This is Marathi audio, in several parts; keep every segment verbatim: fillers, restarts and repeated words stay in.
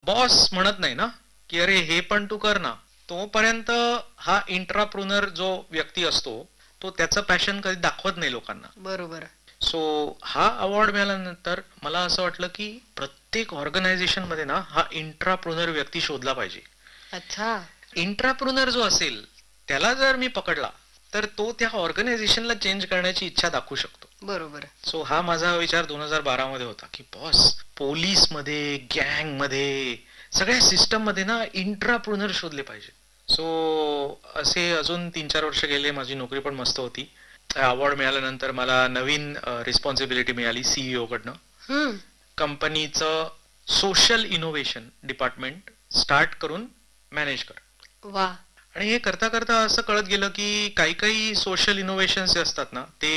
बॉस म्हणत नाही ना की अरे हे पण तू कर ना, तोपर्यंत हा इंट्राप्रुनर जो व्यक्ती असतो तो त्याचं पॅशन कधी दाखवत नाही लोकांना. बरोबर. सो हा अवॉर्ड मिळाल्यानंतर मला असं वाटलं की प्रत्येक ऑर्गनायझेशन मध्ये ना हा इंट्राप्रुनर व्यक्ती शोधला पाहिजे. अच्छा. इंट्राप्रुनर जो असेल त्याला जर मी पकडला तर तो त्या ऑर्गनायझेशनला चेंज करण्याची इच्छा दाखवू शकतो. बरोबर. सो हा माझा विचार दोन हजार बारा मध्ये होता की बॉस पोलीस मध्ये, गँग मध्ये, सगळ्या सिस्टम मध्ये ना इंट्राप्रुनर शोधले पाहिजे. सो असे अजून तीन चार वर्ष गेले, माझी नोकरी पण मस्त होती. अवॉर्ड मिळाल्यानंतर मला नवीन रिस्पॉन्सिबिलिटी मिळाली सीईओ कडनं. हम्म. कंपनीचं सोशल इनोव्हेशन डिपार्टमेंट स्टार्ट करून मॅनेज कर. वा. आणि हे करता करता असं कळत गेलं की काही काही सोशल इनोव्हेशन जे असतात ना ते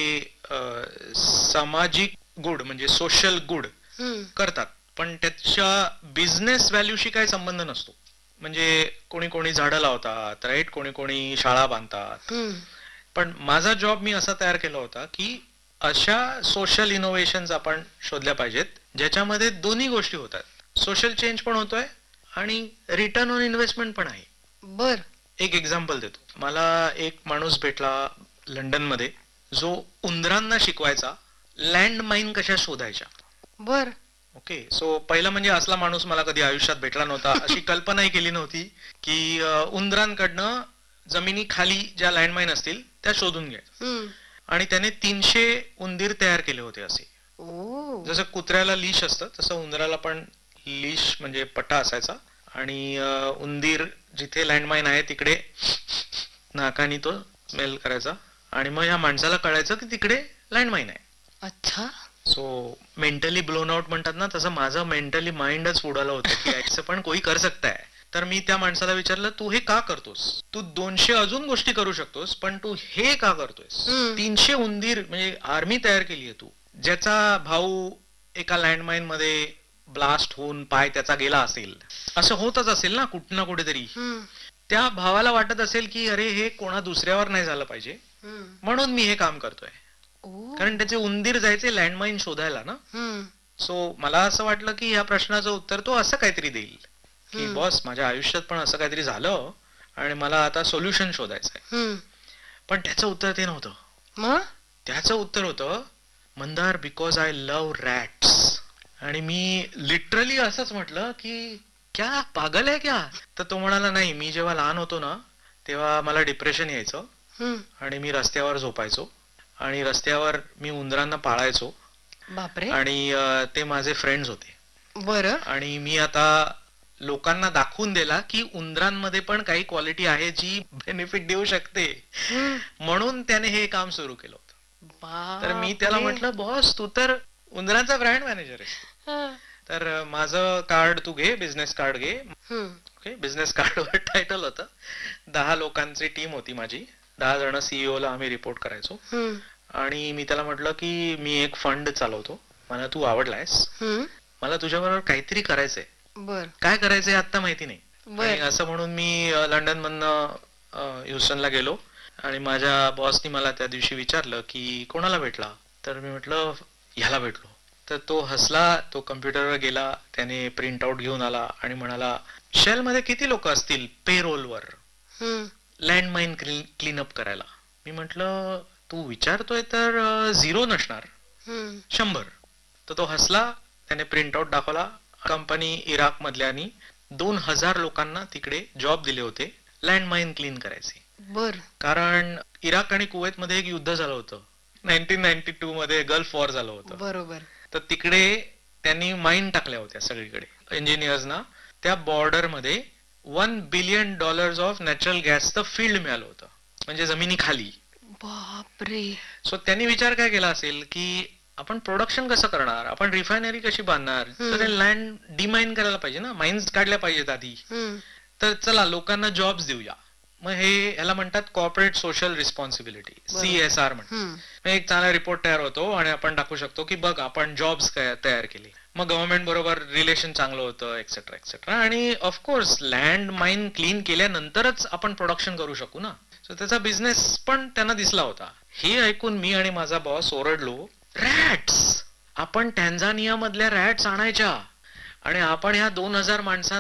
सामाजिक गुड म्हणजे सोशल गुड हम्म. करतात, पण त्याच्या बिझनेस व्हॅल्यूशी काही संबंध नसतो. म्हणजे कोणी कोणी झाडं लावतात, राईट, कोणी कोणी शाळा बांधतात. हम्म. पण माझा जॉब मी असा तयार केला होता की अशा सोशल इनोव्हेशन्स आपण शोधल्या पाहिजेत ज्याच्यामध्ये दोन्ही गोष्टी होतात, सोशल चेंज पण होतोय आणि रिटर्न ऑन इन्व्हेस्टमेंट पण आहे. बर. एक एक्झाम्पल देतो. मला एक माणूस भेटला लंडन मध्ये जो उंदरांना शिकवायचा लँड माईन कशा शोधायच्या. बर. ओके. सो पहिला म्हणजे असला माणूस मला कधी आयुष्यात भेटला नव्हता. अशी कल्पनाही केली नव्हती की उंदरांकडनं जमिनी खाली ज्या लँडमाईन असतील त्या शोधून घ्यायच्या. आणि त्याने तीनशे उंदीर तयार केले होते असे. जसं कुत्र्याला लीश असतं तसं उंदराला पण लीश म्हणजे पट्टा असायचा आणि उंदीर जिथे लँडमाईन आहे तिकडे नाकानी तो स्मेल करायचा आणि मग या माणसाला कळायचं की तिकडे लँडमाईन आहे. अच्छा. सो मेंटली ब्लोन आउट म्हणतात ना, तसं माझं मेंटली माइंडच उडालं होतं की असं पण कोई कर सकता है. तर मी त्या माणसाला विचारलं तू हे का करतोस, तू दोनशे अजून गोष्टी करू शकतोस पण तू हे का करतोयस. तीनशे उंदीर म्हणजे आर्मी तयार केली आहे तू, ज्याचा भाऊ एका लँडमाईन मध्ये ब्लास्ट होऊन पाय त्याचा गेला असेल, असं होतच असेल ना कुठं ना कुठेतरी. त्या भावाला वाटत असेल की अरे हे कोणा दुसऱ्यावर नाही झालं पाहिजे म्हणून मी हे काम करतोय, कारण त्याचे उंदीर जायचे लँडमाईन शोधायला ना. सो मला असं वाटलं की या प्रश्नाचं उत्तर तो असं काहीतरी देईल की बॉस माझ्या आयुष्यात पण असं काहीतरी झालं आणि मला आता सोल्युशन शोधायचं आहे. पण त्याचं उत्तर ते नव्हतं. त्याचं उत्तर होतं Mandar because I love rats. आणि मी लिटरली असंच म्हटलं की क्या पागल आहे क्या. तर तो म्हणाला नाही, मी जेव्हा लहान होतो ना तेव्हा मला डिप्रेशन यायचं आणि मी रस्त्यावर झोपायचो आणि रस्त्यावर मी उंदरांना पाळायचो. बापरे. आणि ते माझे फ्रेंड्स होते. बरं. आणि मी आता लोकांना दाखवून दिला की उंदरांमध्ये पण काही क्वालिटी आहे जी बेनिफिट देऊ शकते, म्हणून त्याने हे काम सुरू केलं होतं. तर मी त्याला म्हटलं बॉस तू तर उंदरांचा ब्रँड मॅनेजर आहे, तर माझं कार्ड तू घे, बिझनेस कार्ड घे. ओके. बिझनेस कार्डवर टायटल होतं. दहा लोकांची टीम होती माझी, दहा जण सीईओ ला आम्ही रिपोर्ट करायचो. आणि मी त्याला म्हटलं की मी एक फंड चालवतो, मला तू आवडलायस, मला तुझ्याबरोबर काहीतरी करायचंय. बर. काय करायचंय आता माहिती नाही. आणि असं म्हणून मी लंडन मधनं ह्युस्टनला गेलो आणि माझ्या बॉसनी मला त्या दिवशी विचारलं की कोणाला भेटला, तर मी म्हटलं ह्याला भेटलो. तर तो हसला, तो कम्प्युटरवर गेला, त्याने प्रिंट आउट घेऊन आला आणि म्हणाला शेल मध्ये किती लोक असतील पेरोलवर लँडमाईन क्लीनअप करायला. मी म्हटलं तू विचारतोय तर झिरो नसणार, शंभर. तर तो हसला, त्याने प्रिंट आउट दाखवला. कंपनी इराक मधल्यानी दोन हजार लोकांना तिकडे जॉब दिले होते लँडमाईन क्लीन करायचे. बर. कारण इराक आणि कुवेत मध्ये एक युद्ध झालं होतं, नाईन्टीन नाईन्टी टू मध्ये गल्फ वॉर झालं होतं. बरोबर. तर तिकडे त्यांनी माईन टाकल्या होत्या सगळीकडे इंजिनियर्सना. त्या बॉर्डर मध्ये one billion dollars of natural गॅसचं फील्ड मिळालं होतं, म्हणजे जमिनी खाली. बापरे. सो त्यांनी विचार काय केला असेल की आपण प्रोडक्शन कसं करणार, आपण रिफायनरी कशी बांधणार, तर लँड डिमाइन करायला पाहिजे ना, माइन्स काढल्या पाहिजेत आधी. तर चला लोकांना जॉब्स देऊया. मग हे याला म्हणतात कॉर्पोरेट सोशल रिस्पॉन्सिबिलिटी, सीएसआर म्हणतात. एक चांगला रिपोर्ट तयार होतो आणि आपण टाकू शकतो की बघ आपण जॉब्स तयार केले. मग गव्हर्नमेंट बरोबर रिलेशन चांगलं होतं, एक्सेट्रा एक्सेट्रा. आणि ऑफकोर्स लँड माईन क्लीन केल्यानंतरच आपण प्रोडक्शन करू शकू ना. सो त्याचा बिझनेस पण त्यांना दिसला होता. हे ऐकून मी आणि माझा बॉस ओरडलो, रॅट्स, आपण टॅन्झानिया मधल्या रॅट्स आणायच्या आणि आपण ह्या दोन हजार माणसांना